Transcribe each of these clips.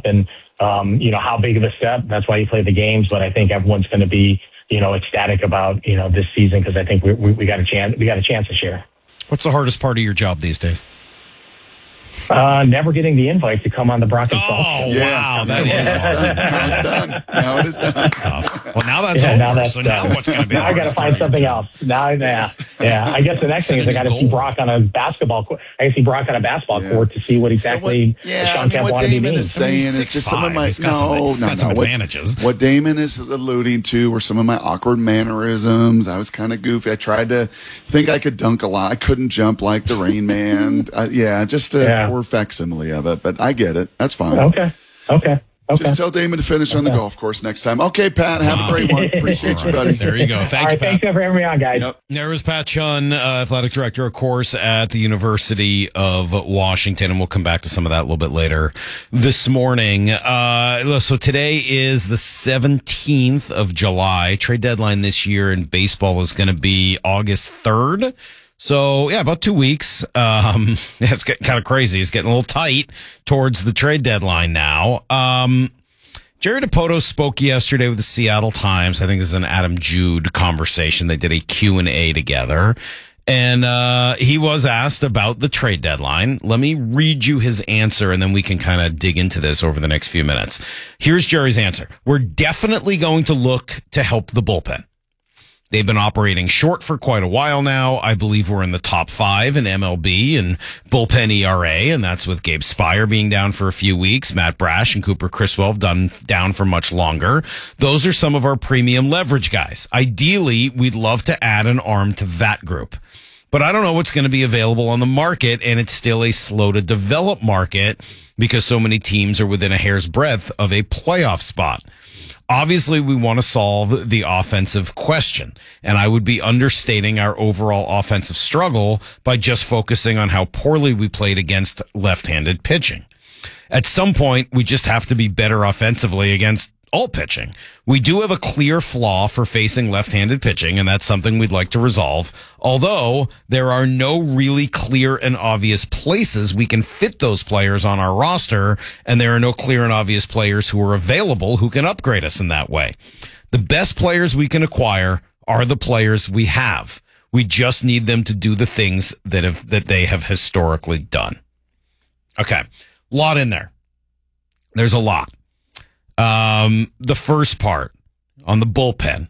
And, how big of a step, that's why you play the games. But I think everyone's going to be, ecstatic about, this season, because I think we got a chance to share. What's the hardest part of your job these days? Never getting the invite to come on the Broncos. Oh, wow. That is Now it's done. Now it is done. Well, now that's over. Now what's going to be? Now I got to find something else. I guess the next thing is I got to see Brock on a basketball court. I see Brock on a basketball court to see what exactly Sean Kemp wanted to mean. Is saying is just some of my some advantages. What Damon is alluding to were some of my awkward mannerisms. I was kind of goofy. I tried to think I could dunk a lot. I couldn't jump like the Rain Man. Just a poor facsimile of it, but I get it. That's fine. Okay. Just tell Damon to finish on the golf course next time. Okay, Pat, have a great one. Appreciate you, buddy. There you go. Thank you, Pat. Thanks for having me on, guys. Yep. There was Pat Chun, athletic director, of course, at the University of Washington, and we'll come back to some of that a little bit later this morning. So today is the 17th of July. Trade deadline this year in baseball is going to be August 3rd. So, about 2 weeks. It's getting kind of crazy. It's getting a little tight towards the trade deadline now. Jerry Dipoto spoke yesterday with the Seattle Times. I think this is an Adam Jude conversation. They did a Q&A together. And he was asked about the trade deadline. Let me read you his answer, and then we can kind of dig into this over the next few minutes. Here's Jerry's answer. We're definitely going to look to help the bullpen. They've been operating short for quite a while now. I believe we're in the top 5 in MLB and bullpen ERA, and that's with Gabe Spire being down for a few weeks, Matt Brash and Cooper Criswell down for much longer. Those are some of our premium leverage guys. Ideally, we'd love to add an arm to that group. But I don't know what's going to be available on the market, and it's still a slow to develop market because so many teams are within a hair's breadth of a playoff spot. Obviously, we want to solve the offensive question, and I would be understating our overall offensive struggle by just focusing on how poorly we played against left-handed pitching. At some point, we just have to be better offensively against all pitching. We do have a clear flaw for facing left-handed pitching, and that's something we'd like to resolve. Although there are no really clear and obvious places we can fit those players on our roster, and there are no clear and obvious players who are available who can upgrade us in that way. The best players we can acquire are the players we have. We just need them to do the things that they have historically done. Okay. Lot in there. There's a lot. The first part on the bullpen,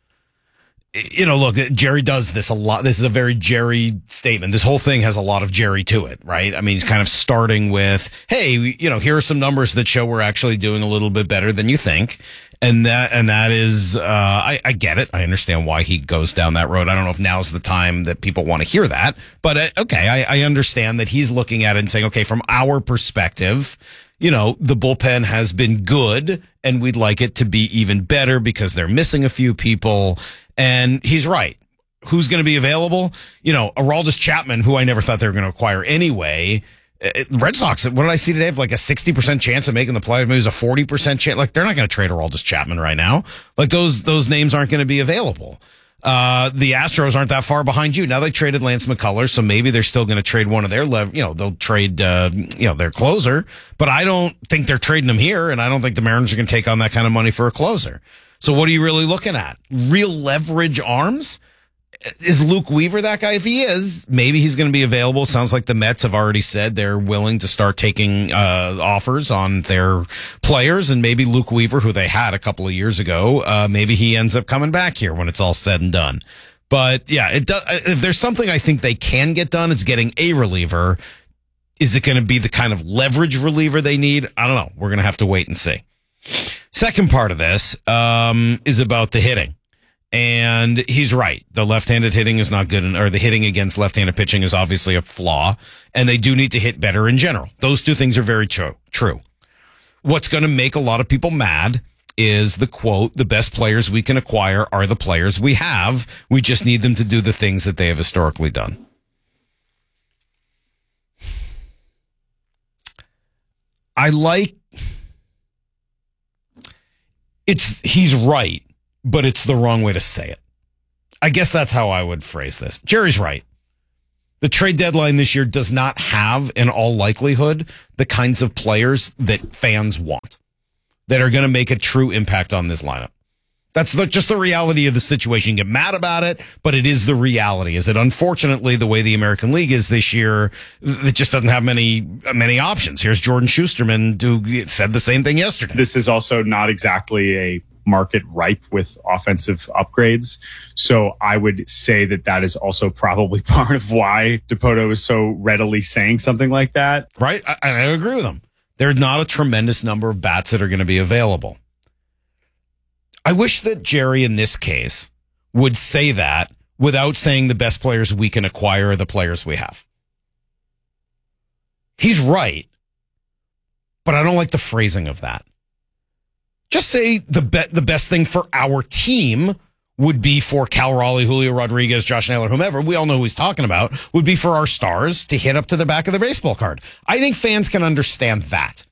look, Jerry does this a lot. This is a very Jerry statement. This whole thing has a lot of Jerry to it, right? I mean, he's kind of starting with, hey, here are some numbers that show we're actually doing a little bit better than you think. And that is, I get it. I understand why he goes down that road. I don't know if now's the time that people want to hear that, but okay. I understand that he's looking at it and saying, okay, from our perspective, the bullpen has been good and we'd like it to be even better because they're missing a few people. And he's right. Who's going to be available? Aroldis Chapman, who I never thought they were going to acquire anyway. Red Sox, what did I see today? Have like a 60% chance of making the playoffs. Maybe it was a 40% chance. Like, they're not going to trade Aroldis Chapman right now. Like, those names aren't going to be available. The Astros aren't that far behind you. Now they traded Lance McCullers, so maybe they're still going to trade one of their, they'll trade, their closer, but I don't think they're trading him here, and I don't think the Mariners are going to take on that kind of money for a closer. So what are you really looking at? Real leverage arms? Is Luke Weaver that guy? If he is, maybe he's going to be available. It sounds like the Mets have already said they're willing to start taking offers on their players, and maybe Luke Weaver, who they had a couple of years ago, maybe he ends up coming back here when it's all said and done. But yeah, it does. If there's something I think they can get done, it's getting a reliever. Is it going to be the kind of leverage reliever they need? I don't know. We're going to have to wait and see. Second part of this is about the hitting. And he's right. The left-handed hitting is not good, or the hitting against left-handed pitching is obviously a flaw, and they do need to hit better in general. Those two things are very true. What's going to make a lot of people mad is the quote, the best players we can acquire are the players we have. We just need them to do the things that they have historically done. He's right, but it's the wrong way to say it. I guess that's how I would phrase this. Jerry's right. The trade deadline this year does not have, in all likelihood, the kinds of players that fans want that are going to make a true impact on this lineup. That's just the reality of the situation. You get mad about it, but it is the reality. Is that unfortunately the way the American League is this year, it just doesn't have many options. Here's Jordan Schusterman, who said the same thing yesterday. This is also not exactly a market ripe with offensive upgrades. So I would say that is also probably part of why Dipoto is so readily saying something like that. Right? I agree with him. There's not a tremendous number of bats that are going to be available. I wish that Jerry in this case would say that without saying the best players we can acquire are the players we have. He's right, but I don't like the phrasing of that. Just say the best thing for our team would be for Cal Raleigh, Julio Rodriguez, Josh Naylor, whomever, we all know who he's talking about, would be for our stars to hit up to the back of the baseball card. I think fans can understand that.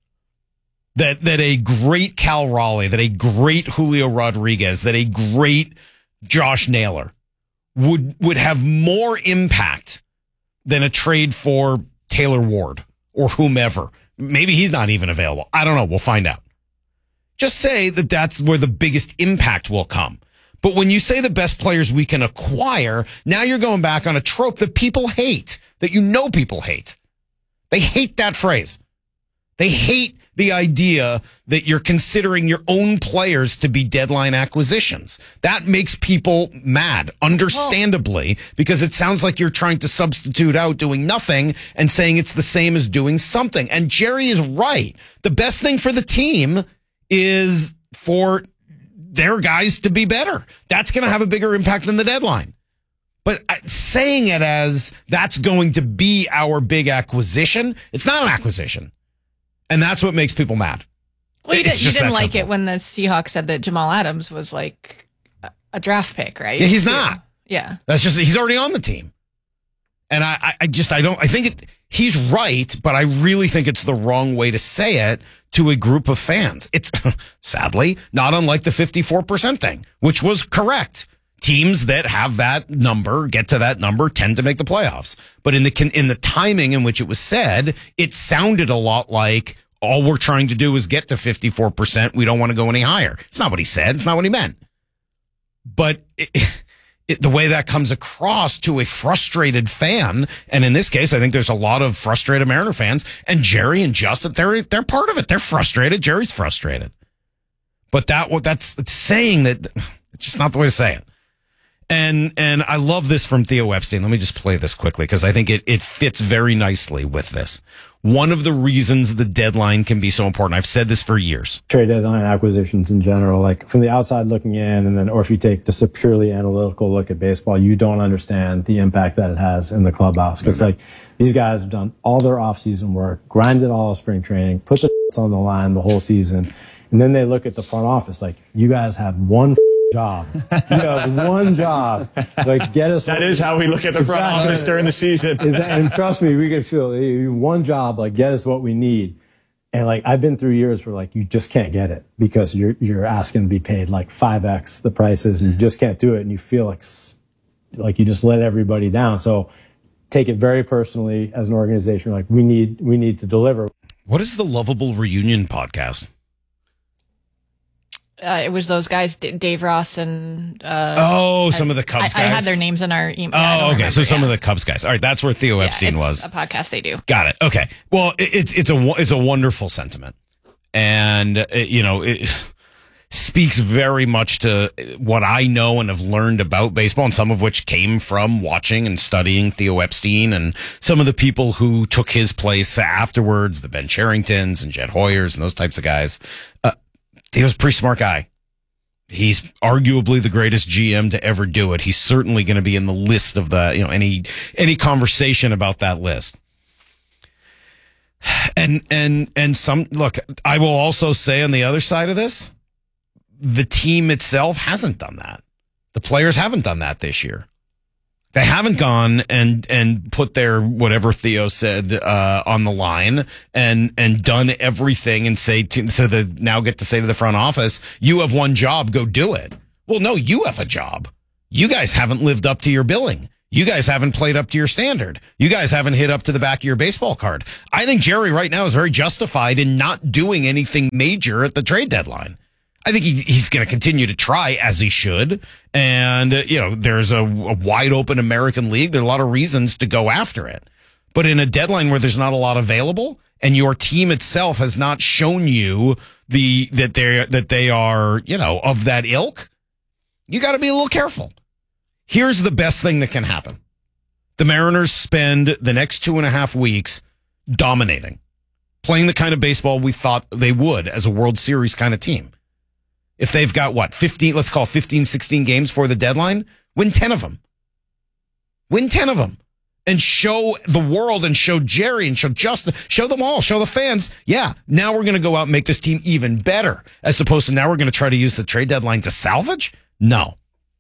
That a great Cal Raleigh, that a great Julio Rodriguez, that a great Josh Naylor would have more impact than a trade for Taylor Ward or whomever. Maybe he's not even available. I don't know. We'll find out. Just say that that's where the biggest impact will come. But when you say the best players we can acquire, now you're going back on a trope that people hate, that you know people hate. They hate that phrase. They hate the idea that you're considering your own players to be deadline acquisitions. That makes people mad, understandably, because it sounds like you're trying to substitute out doing nothing and saying it's the same as doing something. And Jerry is right. The best thing for the team is for their guys to be better. That's going to have a bigger impact than the deadline. But saying it as that's going to be our big acquisition, it's not an acquisition. And that's what makes people mad. Well, you didn't like it when the Seahawks said that Jamal Adams was like a draft pick, right? Yeah, he's not. Yeah. That's just, he's already on the team. And he's right, but I really think it's the wrong way to say it to a group of fans. It's sadly not unlike the 54% thing, which was correct. Teams that have that number, get to that number, tend to make the playoffs. But in the timing in which it was said, it sounded a lot like all we're trying to do is get to 54%. We don't want to go any higher. It's not what he said. It's not what he meant. But the way that comes across to a frustrated fan, and in this case, I think there's a lot of frustrated Mariner fans, and Jerry and Justin, they're part of it. They're frustrated. Jerry's frustrated. But that's saying that it's just not the way to say it. And I love this from Theo Epstein. Let me just play this quickly because I think it fits very nicely with this. One of the reasons the deadline can be so important, I've said this for years. Trade deadline acquisitions in general, like from the outside looking in, and then, or if you take just a purely analytical look at baseball, you don't understand the impact that it has in the clubhouse. Because like these guys have done all their off-season work, grinded all of spring training, put the on the line the whole season, and then they look at the front office like, you guys have one job. You have one job. Like, get us. That is how we look at the front office during the season. And trust me, we can feel one job. Like, get us what we need. And like, I've been through years where like you just can't get it because you're asking to be paid like 5x the prices, and you just can't do it, and you feel like you just let everybody down. So take it very personally as an organization. Like, we need to deliver. What is the Lovable Reunion podcast? It was those guys, Dave Ross and... some of the Cubs guys. I had their names in our email. Oh, okay. So some of the Cubs guys. All right, that's where Theo Epstein was. A podcast they do. Got it. Okay. Well, it's a wonderful sentiment. And, it speaks very much to what I know and have learned about baseball, and some of which came from watching and studying Theo Epstein and some of the people who took his place afterwards, the Ben Cheringtons and Jed Hoyers and those types of guys. He was a pretty smart guy. He's arguably the greatest GM to ever do it. He's certainly going to be in the list of the, any conversation about that list. And look, I will also say on the other side of this, the team itself hasn't done that. The players haven't done that this year. They haven't gone and put their, whatever Theo said, on the line and done everything and say now get to say to the front office, you have one job, go do it. Well, no, you have a job. You guys haven't lived up to your billing. You guys haven't played up to your standard. You guys haven't hit up to the back of your baseball card. I think Jerry right now is very justified in not doing anything major at the trade deadline. I think he's going to continue to try, as he should. And, there's a wide open American League. There are a lot of reasons to go after it. But in a deadline where there's not a lot available and your team itself has not shown you that they are, of that ilk, you got to be a little careful. Here's the best thing that can happen. The Mariners spend the next 2.5 weeks dominating, playing the kind of baseball we thought they would as a World Series kind of team. If they've got 15, let's call 15, 16 games for the deadline, win 10 of them. Win 10 of them and show the world and show Jerry and show Justin, show them all, show the fans. Yeah, now we're going to go out and make this team even better, as opposed to now we're going to try to use the trade deadline to salvage. No,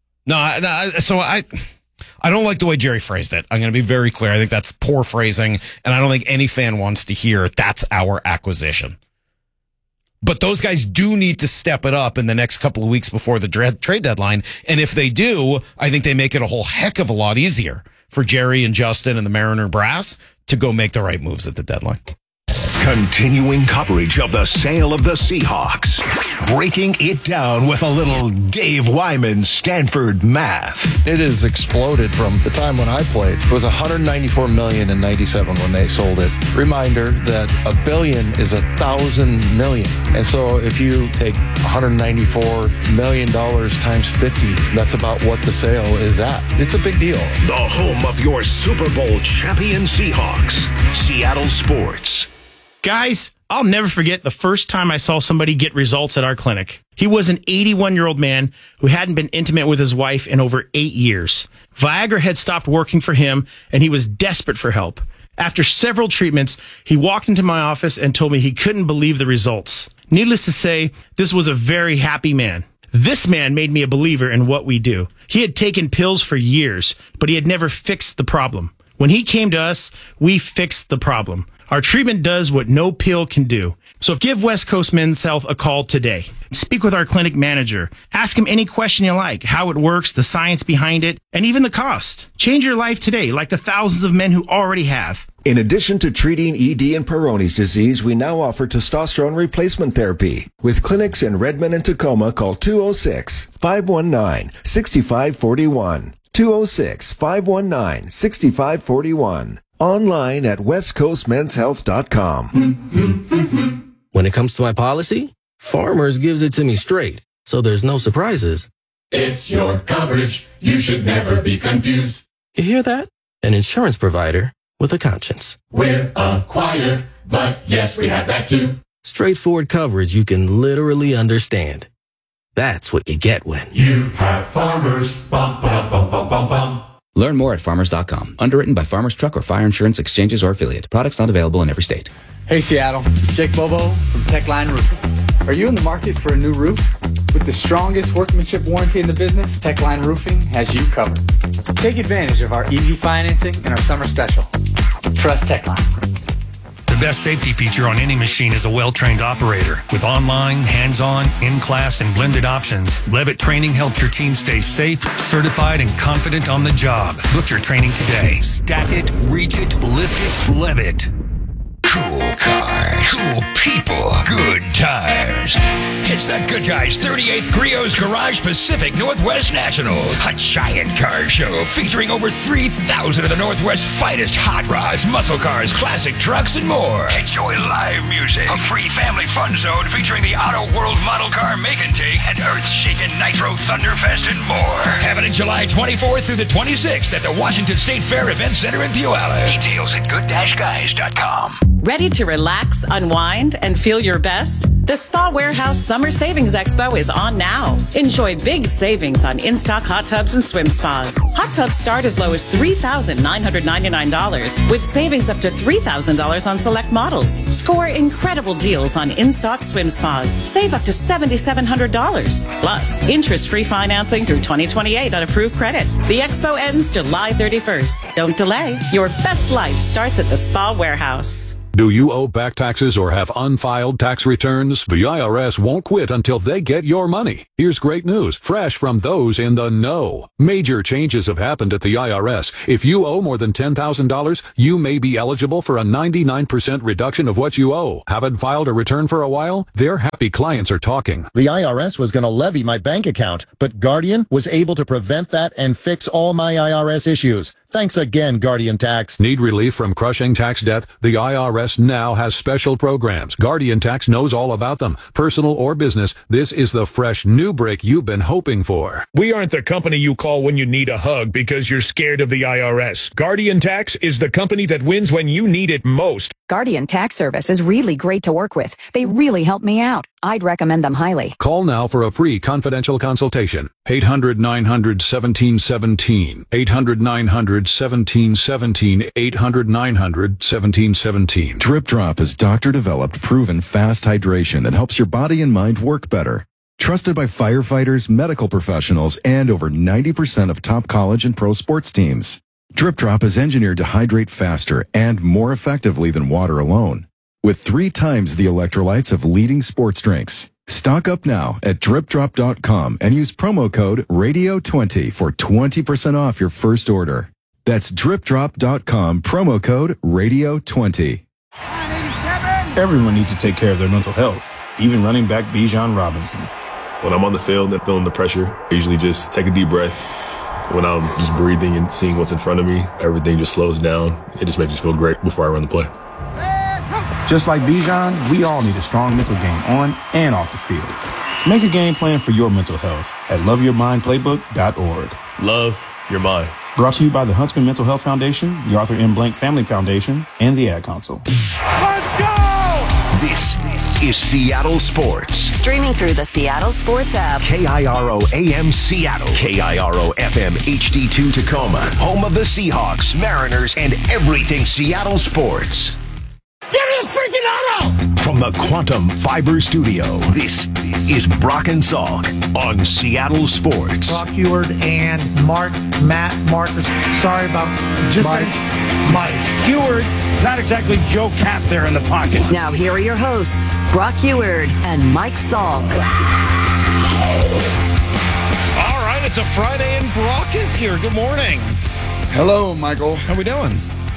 so I don't like the way Jerry phrased it. I'm going to be very clear. I think that's poor phrasing, and I don't think any fan wants to hear that's our acquisition. But those guys do need to step it up in the next couple of weeks before the trade deadline, and if they do, I think they make it a whole heck of a lot easier for Jerry and Justin and the Mariner brass to go make the right moves at the deadline. Continuing coverage of the sale of the Seahawks. Breaking it down with a little Dave Wyman Stanford math. It has exploded from the time when I played. It was $194 million in '97 when they sold it. Reminder that $1 billion is 1,000 million. And so if you take $194 million times 50, that's about what the sale is at. It's a big deal. The home of your Super Bowl champion Seahawks. Seattle Sports. Guys, I'll never forget the first time I saw somebody get results at our clinic. He was an 81-year-old man who hadn't been intimate with his wife in over 8 years. Viagra had stopped working for him, and he was desperate for help. After several treatments, he walked into my office and told me he couldn't believe the results. Needless to say, this was a very happy man. This man made me a believer in what we do. He had taken pills for years, but he had never fixed the problem. When he came to us, we fixed the problem. Our treatment does what no pill can do. So give West Coast Men's Health a call today. Speak with our clinic manager. Ask him any question you like, how it works, the science behind it, and even the cost. Change your life today, like the thousands of men who already have. In addition to treating ED and Peyronie's disease, we now offer testosterone replacement therapy. With clinics in Redmond and Tacoma, call 206-519-6541. 206-519-6541. Online at westcoastmenshealth.com. When it comes to my policy, Farmers gives it to me straight, so there's no surprises. It's your coverage. You should never be confused. You hear that? An insurance provider with a conscience. We're a choir, but yes, we have that too. Straightforward coverage you can literally understand. That's what you get when you have Farmers. Bum, bum, bum, bum, bum, bum. Learn more at farmers.com. Underwritten by Farmers Truck or Fire Insurance Exchanges or Affiliate. Products not available in every state. Hey, Seattle. Jake Bobo from Techline Roofing. Are you in the market for a new roof? With the strongest workmanship warranty in the business, Techline Roofing has you covered. Take advantage of our easy financing and our summer special. Trust Techline. The best safety feature on any machine is a well-trained operator. With online, hands-on, in-class, and blended options, Levitt Training helps your team stay safe, certified, and confident on the job. Book your training today. Stack it, reach it, lift it, Levitt. Cool cars, cool people, good tires. It's the Good Guys 38th Griot's Garage Pacific Northwest Nationals, a giant car show featuring over 3,000 of the Northwest's finest hot rods, muscle cars, classic trucks, and more. Enjoy live music, a free family fun zone featuring the Auto World Model Car Make and Take, and earth-shaking Nitro Thunderfest and more. Happening July 24th through the 26th at the Washington State Fair Event Center in Puyallup. Details at good-guys.com. Ready to relax, unwind, and feel your best? The Spa Warehouse Summer Savings Expo is on now. Enjoy big savings on in-stock hot tubs and swim spas. Hot tubs start as low as $3,999 with savings up to $3,000 on select models. Score incredible deals on in-stock swim spas. Save up to $7,700. Plus, interest-free financing through 2028 on approved credit. The expo ends July 31st. Don't delay. Your best life starts at the Spa Warehouse. Do you owe back taxes or have unfiled tax returns? The IRS won't quit until they get your money. Here's great news, fresh from those in the know. Major changes have happened at the IRS. If you owe more than $10,000, you may be eligible for a 99% reduction of what you owe. Haven't filed a return for a while? Their happy clients are talking. The IRS was going to levy my bank account, but Guardian was able to prevent that and fix all my IRS issues. Thanks again, Guardian Tax. Need relief from crushing tax debt? The IRS now has special programs. Guardian Tax knows all about them. Personal or business, this is the fresh new break you've been hoping for. We aren't the company you call when you need a hug because you're scared of the IRS. Guardian Tax is the company that wins when you need it most. Guardian Tax Service is really great to work with. They really help me out. I'd recommend them highly. Call now for a free confidential consultation. 800-900-1717. 800-900-1717. 800-900-1717. Drip Drop is doctor-developed, proven fast hydration that helps your body and mind work better. Trusted by firefighters, medical professionals, and over 90% of top college and pro sports teams. Drip Drop is engineered to hydrate faster and more effectively than water alone, with 3 times the electrolytes of leading sports drinks. Stock up now at dripdrop.com and use promo code RADIO20 for 20% off your first order. That's dripdrop.com, promo code RADIO20. Everyone needs to take care of their mental health, even running back Bijan Robinson. When I'm on the field and feeling the pressure, I usually just take a deep breath. When I'm just breathing and seeing what's in front of me, everything just slows down. It just makes me feel great before I run the play. Just like Bijan, we all need a strong mental game on and off the field. Make a game plan for your mental health at loveyourmindplaybook.org. Love your mind. Brought to you by the Huntsman Mental Health Foundation, the Arthur M. Blank Family Foundation, and the Ad Council. Let's go! This is Seattle Sports. Streaming through the Seattle Sports app. KIRO AM Seattle. KIRO FM HD2 Tacoma. Home of the Seahawks, Mariners, and everything Seattle sports. Give me a freaking auto! From the Quantum Fiber Studio, this is Brock and Salk on Seattle Sports. Brock Huard and Matt Marcus. Sorry about just Mike. Huard, not exactly Joe Cap there in the pocket. Now here are your hosts, Brock Huard and Mike Salk. All right, it's a Friday and Brock is here. Good morning. Hello, Michael. How we doing?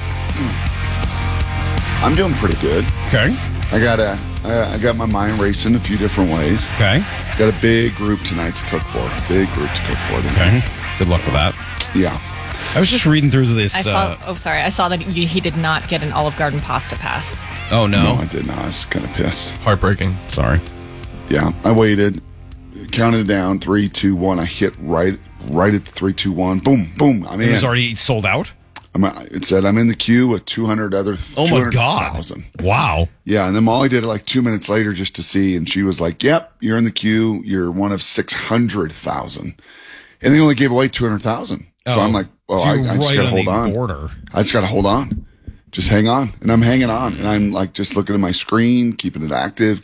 I'm doing pretty good. Okay. I got my mind racing a few different ways. Okay. Got a big group tonight to cook for. Tonight. Okay. Good luck with that. Yeah. I was just reading through this. I saw that he did not get an Olive Garden pasta pass. Oh, no. No, I did not. I was kind of pissed. Heartbreaking. Sorry. Yeah. I waited, counted it down, 3, 2, 1. I hit right at the 3, 2, 1. Boom, boom. I mean, it was already sold out? It said I'm in the queue with 200 other. Oh my God! Wow. Yeah, and then Molly did it like 2 minutes later just to see, and she was like, "Yep, you're in the queue. You're one of 600,000," and they only gave away 200,000. So I'm like, "Well, I just got to hold on. I just got to hold on. Just hang on." And I'm hanging on, and I'm like just looking at my screen, keeping it active.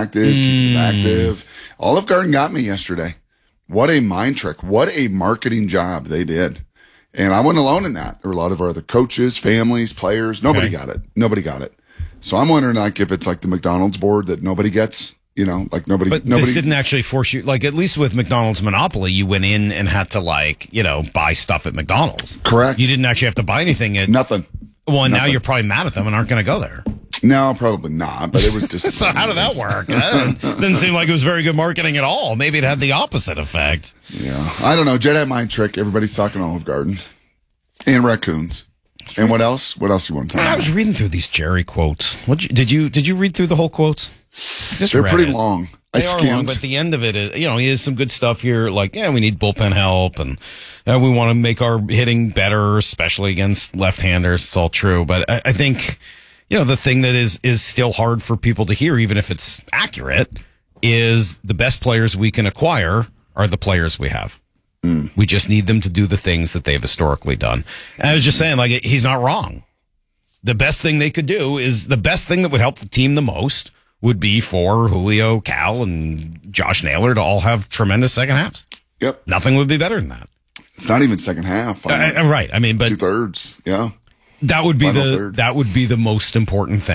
Olive Garden got me yesterday. What a mind trick! What a marketing job they did. And I wasn't alone in that. There were a lot of our other coaches, families, players. Nobody got it. So I'm wondering, like, if it's like the McDonald's board that nobody gets, like nobody. But this didn't actually force you, like, at least with McDonald's Monopoly, you went in and had to, like, buy stuff at McDonald's. Correct. You didn't actually have to buy anything Nothing. Well, now you're probably mad at them and aren't going to go there. No, probably not, but it was just. So how did that work? Didn't seem like it was very good marketing at all. Maybe it had the opposite effect. Yeah. I don't know. Jedi mind trick. Everybody's talking Olive Garden and raccoons. And what else? What else you want to talk about? I was reading through these Jerry quotes. Did you read through the whole quotes? They're pretty long. They are long, but at the end of it, he has some good stuff here. Like, we need bullpen help, and we want to make our hitting better, especially against left-handers. It's all true, but I think. The thing that is still hard for people to hear, even if it's accurate, is the best players we can acquire are the players we have. We just need them to do the things that they've historically done. And I was just saying, like, he's not wrong. The best thing they could do is the best thing that would help the team the most would be for Julio, Cal, and Josh Naylor to all have tremendous second halves. Yep. Nothing would be better than that. It's not even second half. Right. I mean, but 2/3. Yeah. That would be the most important thing.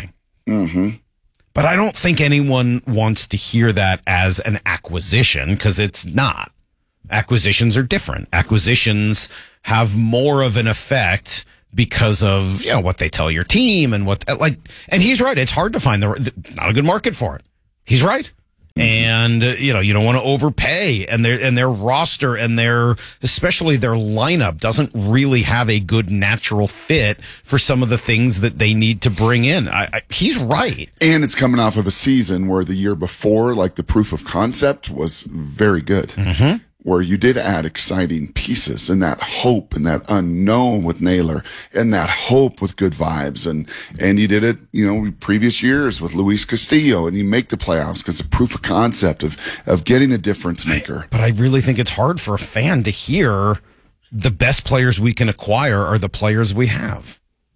Mm-hmm. But I don't think anyone wants to hear that as an acquisition, because it's not. Acquisitions are different. Acquisitions have more of an effect because of, what they tell your team and and he's right. It's hard to find not a good market for it. He's right. And, you don't want to overpay, and their roster and especially their lineup doesn't really have a good natural fit for some of the things that they need to bring in. He's right. And it's coming off of a season where the year before, like, the proof of concept was very good. Mm-hmm. Where you did add exciting pieces and that hope and that unknown with Naylor and that hope with good vibes. And you did it, previous years with Luis Castillo, and you make the playoffs because the proof of concept of getting a difference maker. But I really think it's hard for a fan to hear the best players we can acquire are the players we have.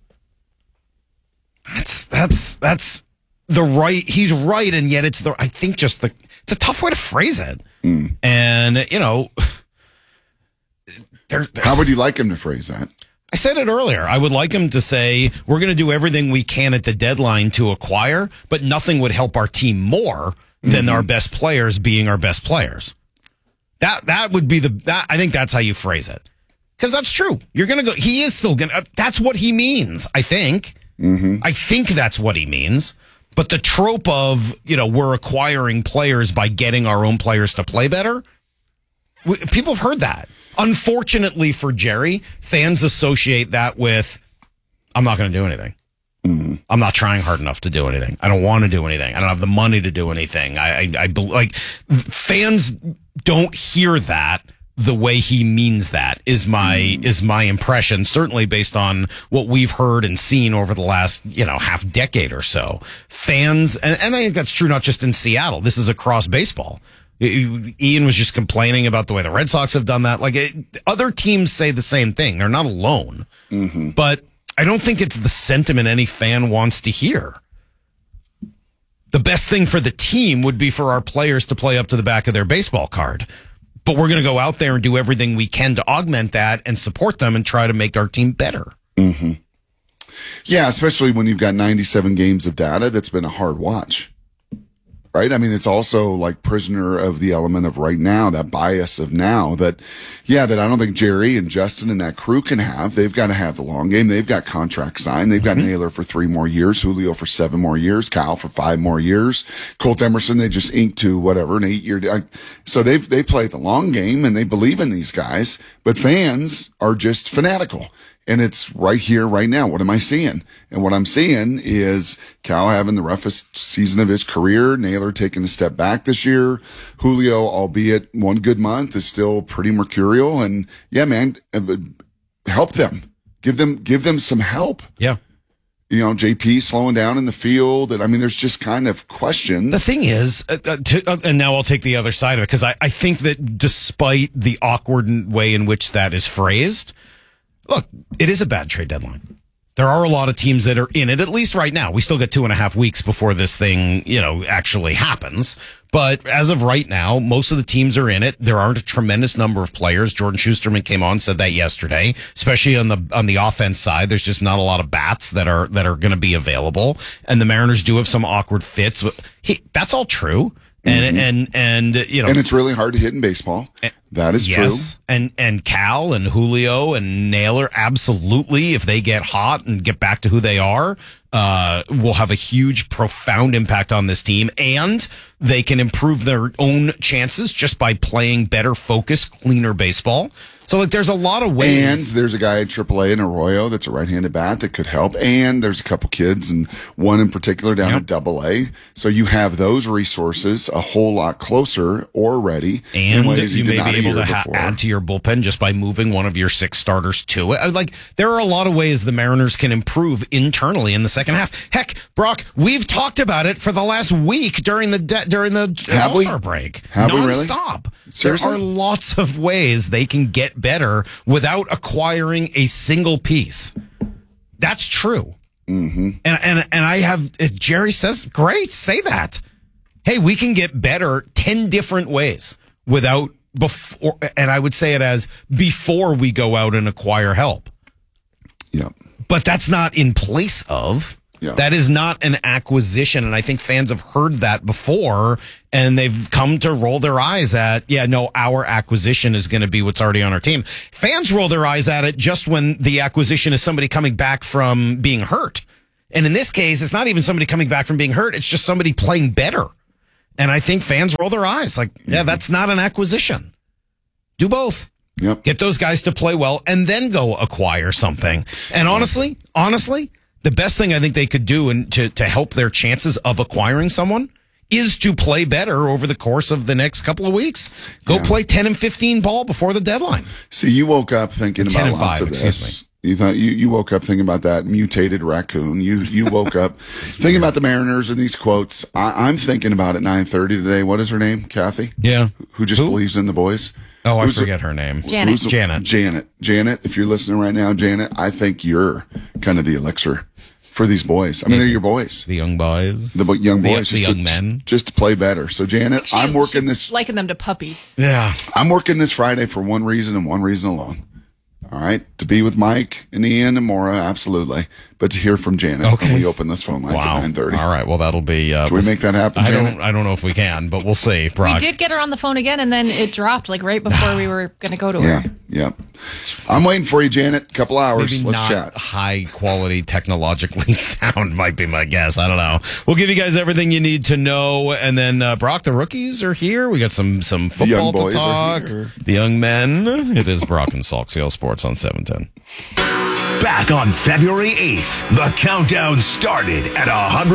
That's the right. He's right. And yet it's it's a tough way to phrase it. And, how would you like him to phrase that? I said it earlier. I would like him to say, we're going to do everything we can at the deadline to acquire, but nothing would help our team more than our best players being our best players. That would be I think that's how you phrase it. Because that's true. You're going to go, he is still going to, that's what he means, I think. Mm-hmm. I think that's what he means. But the trope of, we're acquiring players by getting our own players to play better, people have heard that. Unfortunately for Jerry, fans associate that with, I'm not going to do anything. Mm-hmm. I'm not trying hard enough to do anything. I don't want to do anything. I don't have the money to do anything. Fans don't hear that the way he means that is my impression, certainly based on what we've heard and seen over the last, half decade or so. Fans, and I think that's true not just in Seattle. This is across baseball. Ian was just complaining about the way the Red Sox have done that. Other teams say the same thing. They're not alone. Mm-hmm. But I don't think it's the sentiment any fan wants to hear. The best thing for the team would be for our players to play up to the back of their baseball card. But we're going to go out there and do everything we can to augment that and support them and try to make our team better. Mm-hmm. Yeah, especially when you've got 97 games of data. That's been a hard watch, right? I mean, it's also like prisoner of the element of right now, that bias of now that I don't think Jerry and Justin and that crew can have. They've got to have the long game. They've got contracts signed. They've got Naylor for 3 more years, Julio for 7 more years, Kyle for 5 more years, Colt Emerson, they just inked to an 8-year. So they play the long game and they believe in these guys, but fans are just fanatical. And it's right here, right now. What am I seeing? And what I'm seeing is Cal having the roughest season of his career. Naylor taking a step back this year. Julio, albeit one good month, is still pretty mercurial. And yeah, man, help them. Give them some help. Yeah. JP slowing down in the field. And I mean, there's just kind of questions. The thing is, and now I'll take the other side of it, because I think that despite the awkward way in which that is phrased, look, it is a bad trade deadline. There are a lot of teams that are in it, at least right now. We still get 2.5 weeks before this thing, actually happens. But as of right now, most of the teams are in it. There aren't a tremendous number of players. Jordan Schusterman came on, said that yesterday, especially on the offense side. There's just not a lot of bats that are going to be available. And the Mariners do have some awkward fits. That's all true. And it's really hard to hit in baseball. That is true. And Cal and Julio and Naylor, absolutely, if they get hot and get back to who they are, will have a huge, profound impact on this team. And they can improve their own chances just by playing better, focused, cleaner baseball. So, there's a lot of ways. And there's a guy at AAA in Arroyo that's a right-handed bat that could help. And there's a couple kids, and one in particular down at AA. So you have those resources a whole lot closer or ready. And you may be able to add to your bullpen just by moving one of your 6 starters to it. There are a lot of ways the Mariners can improve internally in the second half. Heck, Brock, we've talked about it for the last week during the All-Star break. Have we really? Nonstop. Seriously? There are lots of ways they can get better without acquiring a single piece. That's true. Mm-hmm. And I have, if Jerry says, great, say that. Hey, we can get better 10 different ways without before, and I would say it as before we go out and acquire help. Yep. But that's not in place of. Yeah. That is not an acquisition. And I think fans have heard that before and they've come to roll their eyes at, our acquisition is going to be what's already on our team. Fans roll their eyes at it just when the acquisition is somebody coming back from being hurt. And in this case, it's not even somebody coming back from being hurt. It's just somebody playing better. And I think fans roll their eyes like, that's not an acquisition. Do both. Yep. Get those guys to play well and then go acquire something. And honestly, the best thing I think they could do to help their chances of acquiring someone is to play better over the course of the next couple of weeks. Go play 10 and 15 ball before the deadline. See, you woke up thinking about lots of this. You thought you woke up thinking about that mutated raccoon. You woke up thinking about the Mariners and these quotes. I'm thinking about at 9:30 today. What is her name? Kathy? Yeah. Who just believes in the boys? Oh, I forget her name. Janet. Janet, if you're listening right now, Janet, I think you're kind of the elixir for these boys. I mean, they're your boys. The young boys. The young boys. The young men. Just to play better. So, Janet, I'm working this. Liken them to puppies. Yeah. I'm working this Friday for one reason and one reason alone. All right. To be with Mike and Ian and Maura, absolutely. But to hear from Janet when we open this phone lines at 9:30. All right. Well, that'll be. Can we make that happen, Janet? I don't know if we can, but we'll see. Brock. We did get her on the phone again, and then it dropped right before we were going to go to her. Yeah. I'm waiting for you, Janet. Couple hours. Maybe Let's not chat. High quality, technologically sound might be my guess. I don't know. We'll give you guys everything you need to know, and then Brock, the rookies are here. We got some football to talk. The young men. It is Brock and Salk, CL Sports on 710. Back on February 8th, the countdown started at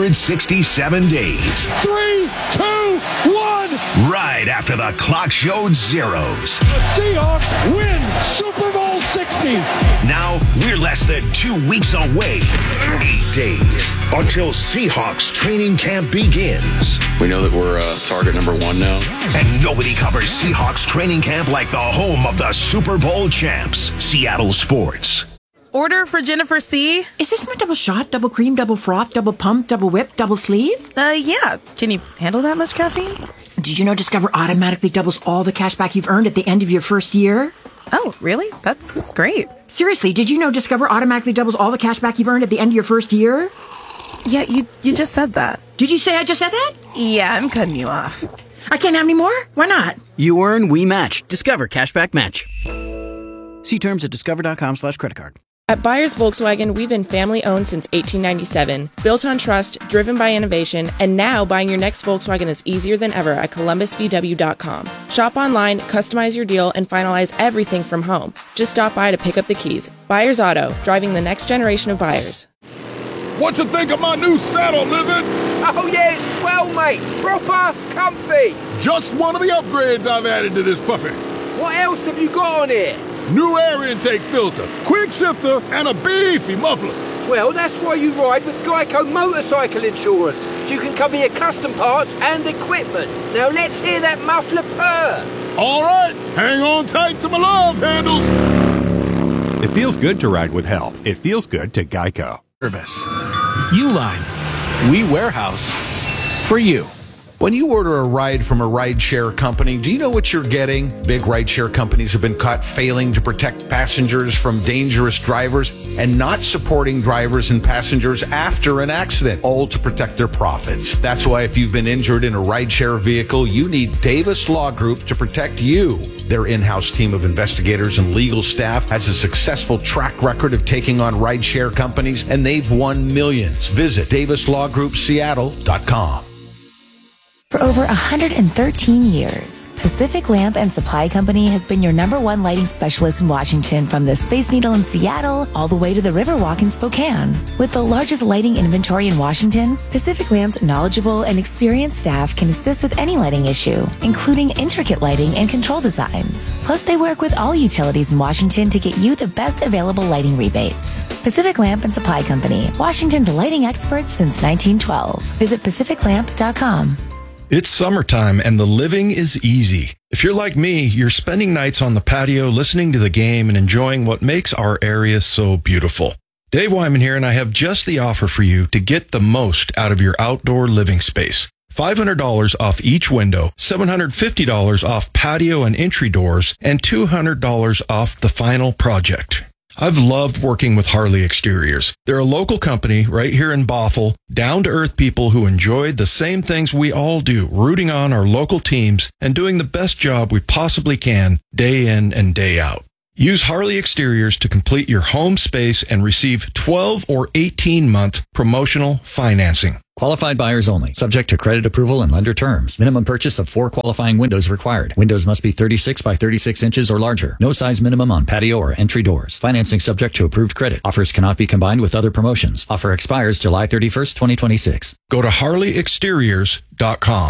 167 days. 3, 2, 1. Right after the clock showed zeros. The Seahawks win Super Bowl 60. Now we're less than 2 weeks away, 8 days, until Seahawks training camp begins. We know that we're target number 1 now. And nobody covers Seahawks training camp like the home of the Super Bowl champs, Seattle Sports. Order for Jennifer C. Is this my double shot, double cream, double froth, double pump, double whip, double sleeve? Yeah. Can you handle that much caffeine? Did you know Discover automatically doubles all the cash back you've earned at the end of your first year? Oh, really? That's great. Seriously, did you know Discover automatically doubles all the cash back you've earned at the end of your first year? Yeah, you just said that. Did you say I just said that? Yeah, I'm cutting you off. I can't have any more? Why not? You earn, we match. Discover Cashback Match. See terms at discover.com/creditcard. At Byers Volkswagen, we've been family-owned since 1897, built on trust, driven by innovation, and now buying your next Volkswagen is easier than ever at ColumbusVW.com. Shop online, customize your deal, and finalize everything from home. Just stop by to pick up the keys. Byers Auto, driving the next generation of buyers. What you think of my new saddle, Lizard? Oh yeah, it's swell, mate. Proper comfy. Just one of the upgrades I've added to this puppy. What else have you got on here? New air intake filter, quick shifter, and a beefy muffler. Well, that's why you ride with Geico Motorcycle Insurance, so you can cover your custom parts and equipment. Now let's hear that muffler purr. All right, hang on tight to my love handles. It feels good to ride with help. It feels good to Geico. Service. Uline. We warehouse for you. When you order a ride from a rideshare company, do you know what you're getting? Big rideshare companies have been caught failing to protect passengers from dangerous drivers and not supporting drivers and passengers after an accident, all to protect their profits. That's why if you've been injured in a rideshare vehicle, you need Davis Law Group to protect you. Their in-house team of investigators and legal staff has a successful track record of taking on rideshare companies, and they've won millions. Visit DavisLawGroupSeattle.com. For over 113 years, Pacific Lamp and Supply Company has been your #1 lighting specialist in Washington, from the Space Needle in Seattle all the way to the Riverwalk in Spokane. With the largest lighting inventory in Washington, Pacific Lamp's knowledgeable and experienced staff can assist with any lighting issue, including intricate lighting and control designs. Plus, they work with all utilities in Washington to get you the best available lighting rebates. Pacific Lamp and Supply Company, Washington's lighting experts since 1912. Visit pacificlamp.com. It's summertime and the living is easy. If you're like me, you're spending nights on the patio listening to the game and enjoying what makes our area so beautiful. Dave Wyman here, and I have just the offer for you to get the most out of your outdoor living space. $500 off each window, $750 off patio and entry doors, and $200 off the final project. I've loved working with Harley Exteriors. They're a local company right here in Bothell, down-to-earth people who enjoyed the same things we all do, rooting on our local teams and doing the best job we possibly can day in and day out. Use Harley Exteriors to complete your home space and receive 12 or 18-month promotional financing. Qualified buyers only. Subject to credit approval and lender terms. Minimum purchase of 4 qualifying windows required. Windows must be 36 by 36 inches or larger. No size minimum on patio or entry doors. Financing subject to approved credit. Offers cannot be combined with other promotions. Offer expires July 31st, 2026. Go to HarleyExteriors.com.